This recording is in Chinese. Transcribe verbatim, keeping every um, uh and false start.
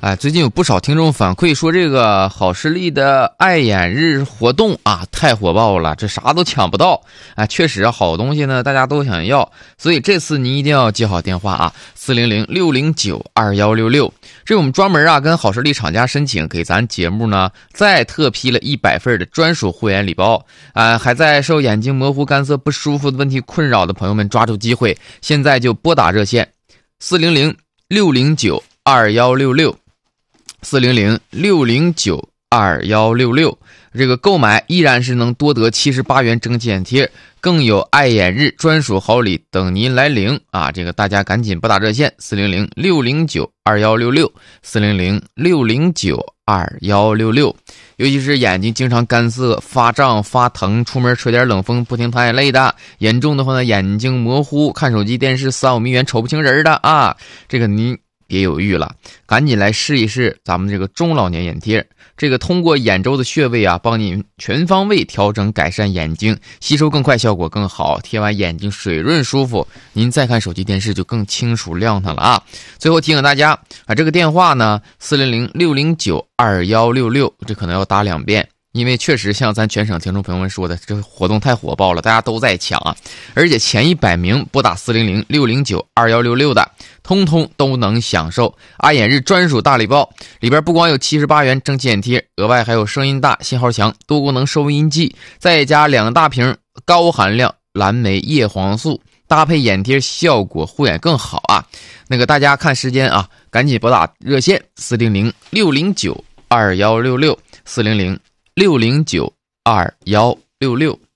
哎，最近有不少听众反馈说，这个好视力的爱眼日活动啊，太火爆了，这啥都抢不到。哎，确实好东西呢，大家都想要，所以这次你一定要记好电话啊，四零零六零九二幺六六。这我们专门啊跟好视力厂家申请，给咱节目呢再特批了一百份的专属会员礼包。啊、呃，还在受眼睛模糊、干涩不舒服的问题困扰的朋友们，抓住机会，现在就拨打热线四零零六零九二幺六六。四零零六零九二幺六六，这个购买依然是能多得七十八元蒸汽眼贴，更有爱眼日专属好礼等您来领啊！这个大家赶紧拨打热线四零零六零九二幺六六，四零零六零九二幺六六。尤其是眼睛经常干涩、发胀、发疼，出门吹点冷风不停淌眼泪的，严重的话呢，眼睛模糊、看手机、电视三五迷远瞅不清人的啊，这个您别犹豫了，赶紧来试一试咱们这个中老年眼贴。这个通过眼周的穴位啊，帮你全方位调整改善眼睛，吸收更快，效果更好，贴完眼睛水润舒服，您再看手机电视就更清楚亮堂了啊。最后提醒大家啊，这个电话呢四零零六零九二幺六六，这可能要打两遍，因为确实像咱全省听众朋友们说的，这个活动太火爆了，大家都在抢啊，而且前一百名拨打四零零六零九二幺六六的，通通都能享受爱眼日专属大礼包。里边不光有七十八元蒸汽眼贴，额外还有声音大、信号强、多功能收音机，再加两大瓶高含量蓝莓叶黄素，搭配眼贴效果护眼更好啊。那个大家看时间啊，赶紧拨打热线四零零六零九二幺六六，四零零六零九二幺六六。